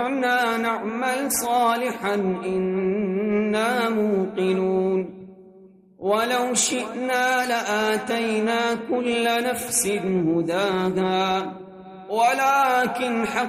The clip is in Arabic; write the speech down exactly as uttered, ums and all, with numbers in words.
ارجعنا نعمل صالحا إنا موقنون ولو شئنا لآتينا كل نفس هداها ولكن حق